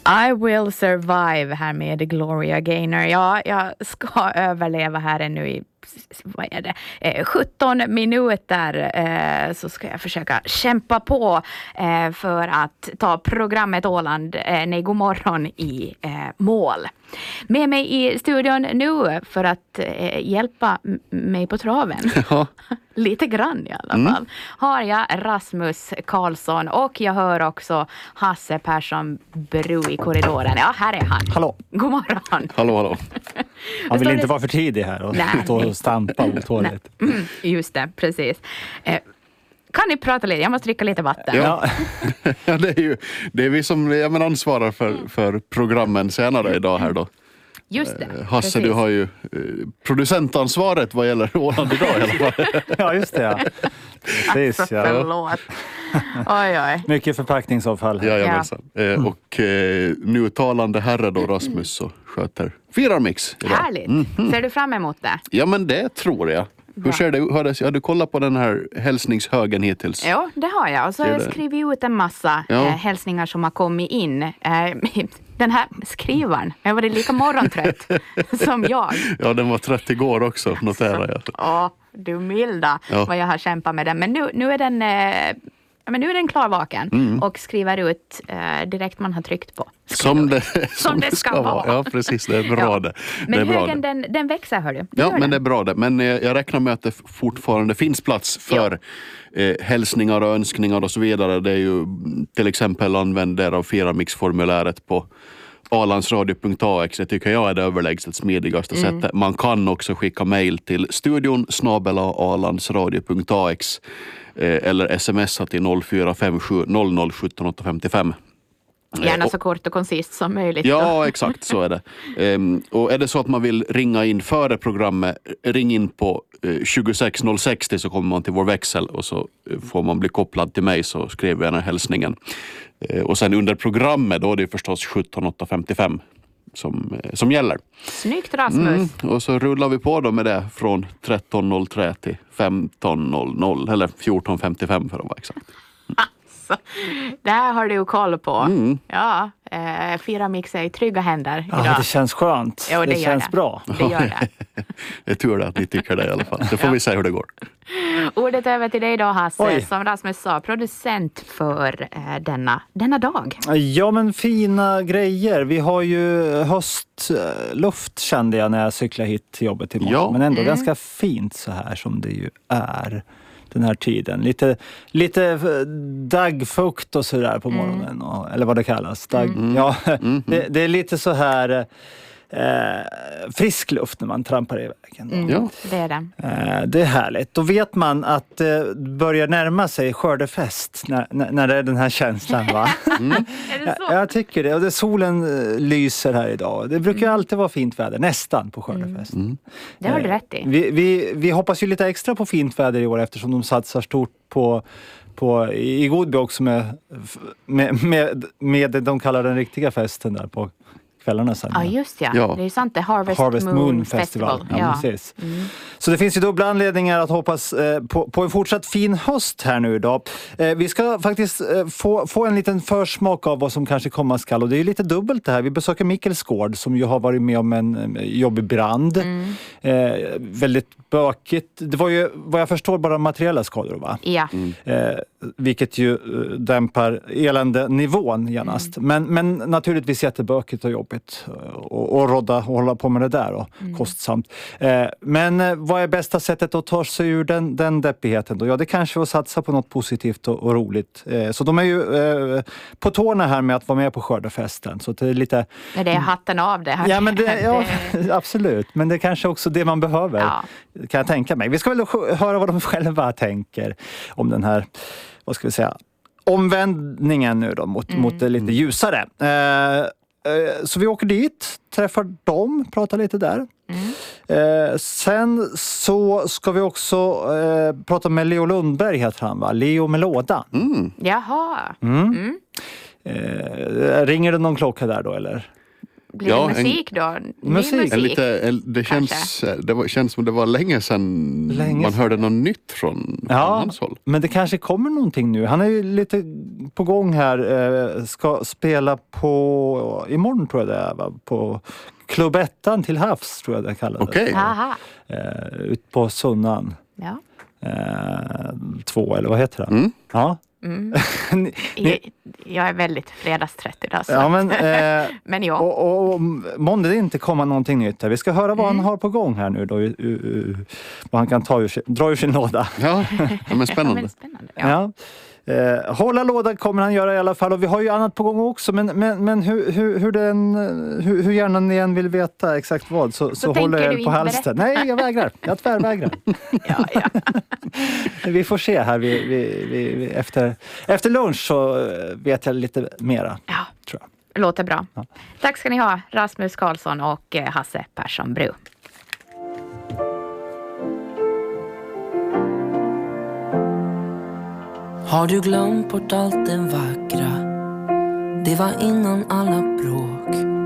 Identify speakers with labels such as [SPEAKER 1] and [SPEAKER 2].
[SPEAKER 1] I will survive här med Gloria Gaynor. Ja, jag ska överleva här ännu i 17 minuter, så ska jag försöka kämpa på för att ta programmet Åland, god morgon i mål. Med mig i studion nu för att hjälpa mig på traven.
[SPEAKER 2] Ja.
[SPEAKER 1] Lite grann i alla fall. Har jag Rasmus Karlsson och jag hör också Hasse Persson Bru i korridoren. Ja, här är han.
[SPEAKER 3] Hallå.
[SPEAKER 1] God morgon.
[SPEAKER 2] Hallå.
[SPEAKER 3] Han vill inte vara för tidig här och stå och stampa otåligt.
[SPEAKER 1] Just det, precis. Kan ni prata lite? Jag måste dricka lite vatten.
[SPEAKER 2] Ja, ja det är vi som ansvarar för programmen senare idag här då.
[SPEAKER 1] Just det.
[SPEAKER 2] Hasse,
[SPEAKER 1] precis.
[SPEAKER 2] du har ju producentansvaret vad gäller Åland idag i alla fall.
[SPEAKER 3] Ja, just det. Ja. Precis, ja.
[SPEAKER 1] Förlåt. Oj.
[SPEAKER 3] Mycket förpackningsavfall.
[SPEAKER 2] Jajamensan. Och nu talande herre då Rasmus så sköter Fyramix idag.
[SPEAKER 1] Härligt. Ser du fram emot det?
[SPEAKER 2] Ja, men det tror jag. Hur ser det ut? Har du kollat på den här hälsningshögen hittills?
[SPEAKER 1] Ja, det har jag. Och så har jag skrivit ut en massa hälsningar som har kommit in. Den här skrivaren, jag var det lika morgontrött som jag.
[SPEAKER 2] Ja, den var trött igår också, noterar jag.
[SPEAKER 1] Ja, du milda vad jag har kämpat med den. Men nu är den... Men nu är den klarvaken och skriver ut direkt man har tryckt på.
[SPEAKER 2] Som det ska vara. Ja, precis. Det är bra det.
[SPEAKER 1] Men
[SPEAKER 2] det är
[SPEAKER 1] högen, den växer, hör du.
[SPEAKER 2] Ja, men det är bra det. Men jag räknar med att det fortfarande finns plats för hälsningar och önskningar och så vidare. Det är ju till exempel använder av Fyramix-formuläret på alandsradio.ax. Det tycker jag är det överlägset smidigaste sättet. Man kan också skicka mejl till studion@alandsradio.ax eller smsa till 0457 00 17 855.
[SPEAKER 1] Gärna så kort och koncist som möjligt.
[SPEAKER 2] Ja, exakt, så är det. Och är det så att man vill ringa in före programmet, ring in på 26060 så kommer man till vår växel och så får man bli kopplad till mig så skriver jag den här hälsningen. Och sen under programmet då är det förstås 17 855 som gäller.
[SPEAKER 1] Snyggt, Rasmus.
[SPEAKER 2] Och så rullar vi på då med det från 13.03 till 15.00 eller 14.55 för att vara exakt.
[SPEAKER 1] Det här har du koll på. Ja, Fyramix är i trygga händer idag.
[SPEAKER 3] Ja, det känns skönt.
[SPEAKER 1] Jo,
[SPEAKER 3] det känns bra.
[SPEAKER 1] Det gör det.
[SPEAKER 2] Det är tur att ni tycker det i alla fall. Det får vi se hur det går.
[SPEAKER 1] Ordet över till dig då, Hasse.
[SPEAKER 3] Oj.
[SPEAKER 1] Som Rasmus sa, producent för denna dag.
[SPEAKER 3] Ja, men fina grejer. Vi har ju höstluft kände jag när jag cyklade hit till jobbet imorgon.
[SPEAKER 2] Ja.
[SPEAKER 3] Men ändå ganska fint så här som det ju är den här tiden. Lite daggfukt och sådär på morgonen. Eller vad det kallas. Ja, det är lite så här frisk luft när man trampar i vägen.
[SPEAKER 2] Ja.
[SPEAKER 1] Det är det.
[SPEAKER 3] Det är härligt. Då vet man att det börjar närma sig skördefest när det är den här känslan, va?
[SPEAKER 1] Är det så?
[SPEAKER 3] Jag tycker det. Och solen lyser här idag. Det brukar alltid vara fint väder, nästan på skördefest.
[SPEAKER 1] Det har du rätt i.
[SPEAKER 3] Vi hoppas ju lite extra på fint väder i år eftersom de satsar stort i Godby också med det de kallar den riktiga festen där på kvällarna sen.
[SPEAKER 1] Ja, just ja.
[SPEAKER 2] Ja.
[SPEAKER 1] Det är sant, det är Harvest Moon Festival.
[SPEAKER 3] Ja, precis. Så det finns ju dubbla anledningar att hoppas på en fortsatt fin höst här nu idag. Vi ska faktiskt få en liten försmak av vad som kanske komma skall. Och det är lite dubbelt det här. Vi besöker Mikkelsgård som ju har varit med om en jobbig brand. Väldigt bökigt. Det var ju, vad jag förstår, bara materiella skador, va?
[SPEAKER 1] Ja.
[SPEAKER 3] Vilket ju dämpar eländenivån genast. Men naturligtvis jättebökigt och jobbigt och rodda och hålla på med det där och kostsamt. Men vad är bästa sättet att ta sig ur den deppigheten då? Ja, det kanske är att satsa på något positivt och roligt. Så de är ju på tårna här med att vara med på skördefesten. Så det är lite...
[SPEAKER 1] Det är hatten av det här.
[SPEAKER 3] Ja, men absolut. Men det är kanske också det man behöver, kan jag tänka mig. Vi ska väl höra vad de själva tänker om den här, vad ska vi säga, omvändningen nu då mot det lite ljusare. Så vi åker dit, träffar dem, pratar lite där. Sen så ska vi också prata med Leo Lundberg, heter han, va? Leo med låda.
[SPEAKER 1] Jaha.
[SPEAKER 3] Ringer det någon klocka där då, eller?
[SPEAKER 1] Blir det musik då?
[SPEAKER 3] Musik.
[SPEAKER 2] Det känns som det var länge sedan man hörde något nytt från hans håll.
[SPEAKER 3] Men det kanske kommer någonting nu. Han är ju lite på gång här. Ska spela på, imorgon tror jag det är, va? På Klubb Ettan till havs tror jag det kallas.
[SPEAKER 2] Okej.
[SPEAKER 3] Ut på Sunnan.
[SPEAKER 1] Ja.
[SPEAKER 3] 2 eller vad heter det?
[SPEAKER 2] Mm.
[SPEAKER 3] Ja.
[SPEAKER 1] Jag är väldigt fredagstrött idag. Så.
[SPEAKER 3] Ja,
[SPEAKER 1] men ja.
[SPEAKER 3] Och månde det inte komma någonting nytt där. Vi ska höra vad han har på gång här nu då. Vad han kan dra ur sin låda.
[SPEAKER 2] Ja, men spännande.
[SPEAKER 3] Ja. Hålla lådan kommer han göra i alla fall. Och vi har ju annat på gång också. Men hur gärna ni än vill veta exakt vad så håller jag på halsen. Nej, jag vägrar. Jag tvärvägrar.
[SPEAKER 1] Ja.
[SPEAKER 3] Vi får se här. Vi efter lunch så vet jag lite mera.
[SPEAKER 1] Ja,
[SPEAKER 3] tror jag.
[SPEAKER 1] Låter bra.
[SPEAKER 3] Ja.
[SPEAKER 1] Tack ska ni ha, Rasmus Karlsson och Hasse Persson Bru.
[SPEAKER 4] Har du glömt bort allt det vackra? Det var innan alla bråk.